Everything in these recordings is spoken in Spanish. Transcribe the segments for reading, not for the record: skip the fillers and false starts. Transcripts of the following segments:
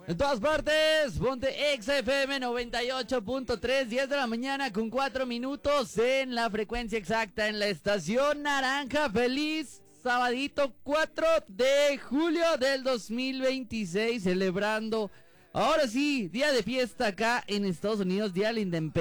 En todas partes, ponte Exa FM 98.3, 10 de la mañana con 4 minutos en la frecuencia exacta en la estación naranja. Feliz sabadito 4 de julio del 2026, celebrando, ahora sí, día de fiesta acá en Estados Unidos, día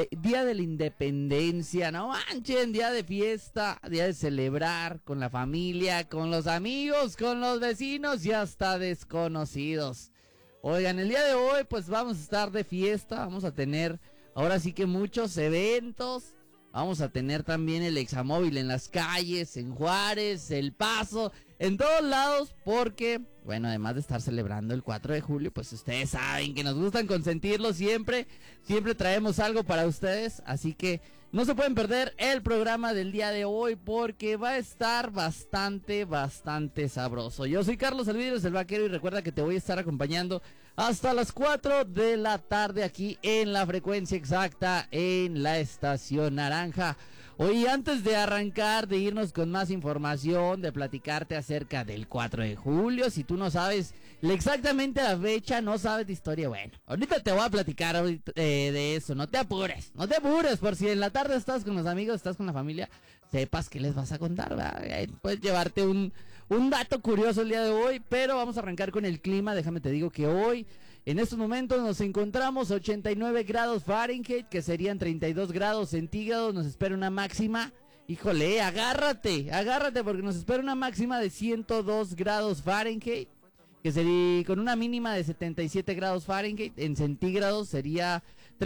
de la independencia, no manchen, día de fiesta, día de celebrar con la familia, con los amigos, con los vecinos y hasta desconocidos. Oigan, el día de hoy pues vamos a estar de fiesta, vamos a tener ahora sí que muchos eventos, vamos a tener también el Examóvil en las calles, en Juárez, El Paso, en todos lados, porque, bueno, además de estar celebrando el 4 de julio, pues ustedes saben que nos gustan consentirlo siempre traemos algo para ustedes, así que no se pueden perder el programa del día de hoy porque va a estar bastante sabroso. Yo soy Carlos Alvidres, el vaquero, y recuerda que te voy a estar acompañando hasta las 4 de la tarde aquí en la frecuencia exacta en la estación naranja. Oye, antes de arrancar, de irnos con más información, de platicarte acerca del 4 de julio, si tú no sabes exactamente la fecha, no sabes de historia, bueno, ahorita te voy a platicar de eso, no te apures, por si en la tarde estás con los amigos, estás con la familia, sepas que les vas a contar, ¿verdad? Puedes llevarte un dato curioso el día de hoy, pero vamos a arrancar con el clima. Déjame te digo que hoy, en estos momentos, nos encontramos 89 grados Fahrenheit, que serían 32 grados centígrados, nos espera una máxima, híjole, agárrate, porque nos espera una máxima de 102 grados Fahrenheit, que sería con una mínima de 77 grados Fahrenheit, en centígrados sería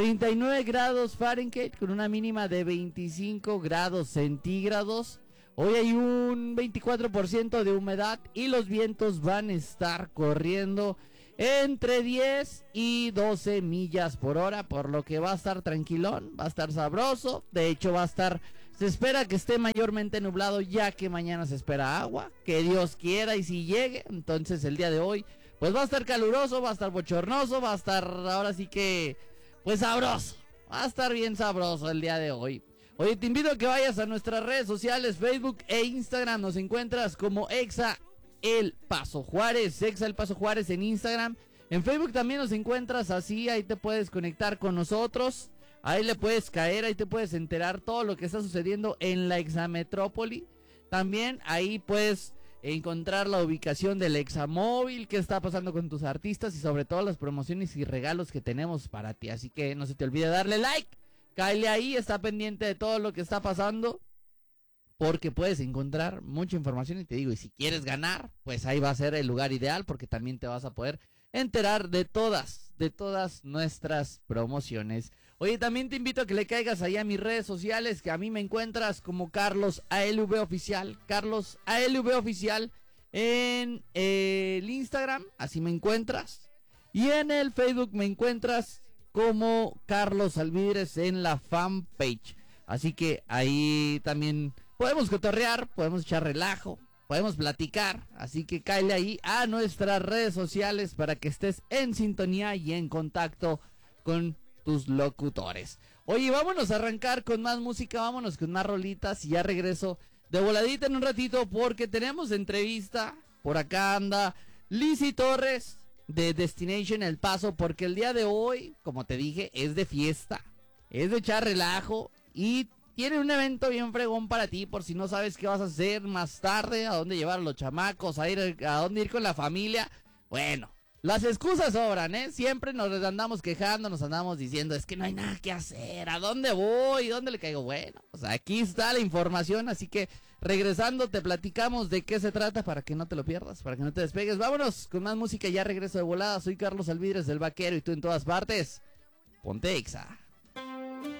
39 grados Fahrenheit, con una mínima de 25 grados centígrados. Hoy hay un 24% de humedad y los vientos van a estar corriendo entre 10 y 12 millas por hora, por lo que va a estar tranquilón, va a estar sabroso. De hecho se espera que esté mayormente nublado, ya que mañana se espera agua, que Dios quiera y si llegue. Entonces el día de hoy pues va a estar caluroso, va a estar bochornoso, va a estar ahora sí que pues sabroso, va a estar bien sabroso el día de hoy. Oye, te invito a que vayas a nuestras redes sociales, Facebook e Instagram. Nos encuentras como Exa El Paso Juárez, Exa El Paso Juárez en Instagram. En Facebook también nos encuentras así, ahí te puedes conectar con nosotros, ahí le puedes caer, ahí te puedes enterar todo lo que está sucediendo en la Exametrópoli. También ahí puedes encontrar la ubicación del Examóvil, qué está pasando con tus artistas y sobre todo las promociones y regalos que tenemos para ti. Así que no se te olvide darle like, cáele ahí, está pendiente de todo lo que está pasando, porque puedes encontrar mucha información. Y te digo, y si quieres ganar, pues ahí va a ser el lugar ideal, porque también te vas a poder enterar de todas nuestras promociones. Oye, también te invito a que le caigas ahí a mis redes sociales, que a mí me encuentras como Carlos ALV Oficial, Carlos ALV Oficial en el Instagram, así me encuentras, y en el Facebook me encuentras como Carlos Alvidres en la fanpage. Así que ahí también podemos cotorrear, podemos echar relajo, podemos platicar. Así que cáele ahí a nuestras redes sociales para que estés en sintonía y en contacto con tus locutores. Oye, vámonos a arrancar con más música, vámonos con más rolitas y ya regreso de voladita en un ratito porque tenemos entrevista. Por acá anda Lizzy Torres de Destination El Paso, porque el día de hoy, como te dije, es de fiesta, es de echar relajo y tiene un evento bien fregón para ti, por si no sabes qué vas a hacer más tarde, a dónde llevar a los chamacos, a dónde ir con la familia. Bueno, las excusas sobran, siempre nos andamos quejando, nos andamos diciendo, es que no hay nada que hacer, ¿a dónde voy? ¿Dónde le caigo? Bueno, pues aquí está la información, así que regresando te platicamos de qué se trata para que no te lo pierdas, para que no te despegues. Vámonos con más música, ya regreso de volada. Soy Carlos Alvidres del Vaquero y tú en todas partes, ponte Exa.